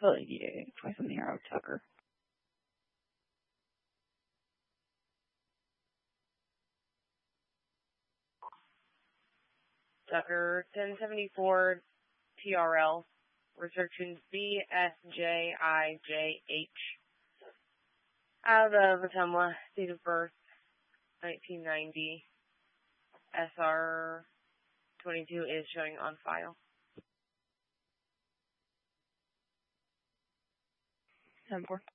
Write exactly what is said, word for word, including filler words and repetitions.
Really need to try something here out, Tucker. Tucker, ten seventy-four T R L, restrictions B S J I J H. Out of Atumwa, date of birth, nineteen ninety. S R twenty-two is showing on file. Seven four.